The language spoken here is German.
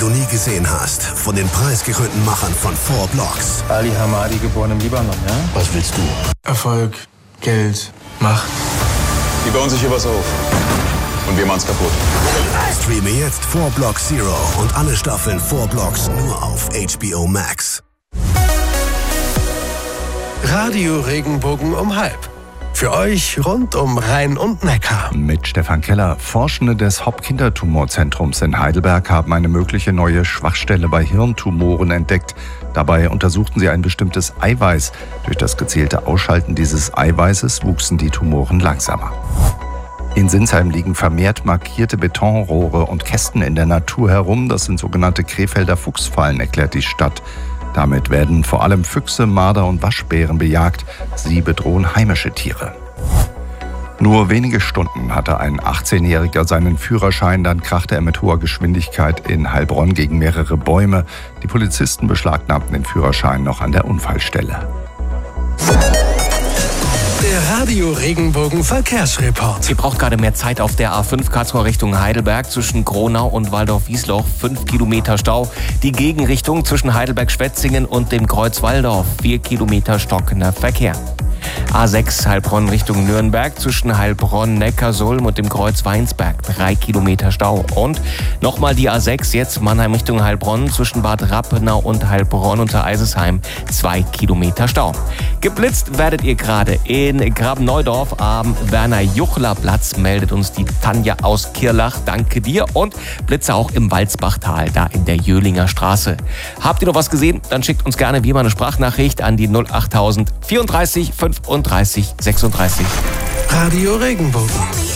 du nie gesehen hast. Von den preisgekrönten Machern von 4 Blocks. Ali Hamadi, geboren im Libanon, ja? Was willst du? Erfolg, Geld, Macht. Die bauen sich hier was auf. Und wir machen's kaputt. Streame jetzt 4 Blocks Zero und alle Staffeln 4 Blocks nur auf HBO Max. Radio Regenbogen um 12. Für euch rund um Rhein und Neckar. Mit Stefan Keller. Forschende des Haupt-Kindertumorzentrums in Heidelberg haben eine mögliche neue Schwachstelle bei Hirntumoren entdeckt. Dabei untersuchten sie ein bestimmtes Eiweiß. Durch das gezielte Ausschalten dieses Eiweißes wuchsen die Tumoren langsamer. In Sinsheim liegen vermehrt markierte Betonrohre und Kästen in der Natur herum. Das sind sogenannte Krefelder Fuchsfallen, erklärt die Stadt. Damit werden vor allem Füchse, Marder und Waschbären bejagt. Sie bedrohen heimische Tiere. Nur wenige Stunden hatte ein 18-Jähriger seinen Führerschein, dann krachte er mit hoher Geschwindigkeit in Heilbronn gegen mehrere Bäume. Die Polizisten beschlagnahmten den Führerschein noch an der Unfallstelle. Der Radio Regenbogen Verkehrsreport. Ihr braucht gerade mehr Zeit auf der A5 Karlsruhe Richtung Heidelberg zwischen Gronau und Waldorf-Wiesloch. 5 Kilometer Stau. Die Gegenrichtung zwischen Heidelberg-Schwetzingen und dem Kreuz Walldorf. 4 Kilometer stockender Verkehr. A6 Heilbronn Richtung Nürnberg zwischen Heilbronn, Neckarsulm und dem Kreuz Weinsberg. 3 Kilometer Stau. Und nochmal die A6 jetzt Mannheim Richtung Heilbronn zwischen Bad Rappenau und Heilbronn unter Eisesheim. 2 Kilometer Stau. Geblitzt werdet ihr gerade in Graben-Neudorf am Werner-Juchler-Platz, meldet uns die Tanja aus Kirlach. Danke dir. Und Blitze auch im Walzbachtal, da in der Jöhlinger Straße. Habt ihr noch was gesehen? Dann schickt uns gerne wie immer eine Sprachnachricht an die 08000 34 35 36. Radio Regenbogen.